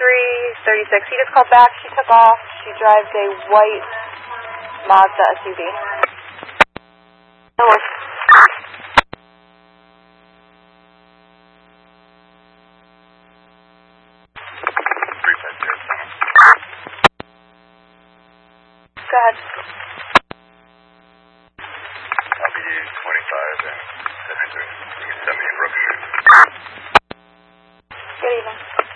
3336. He just called back. She took off. She drives a white Mazda SUV. Hello. Go ahead.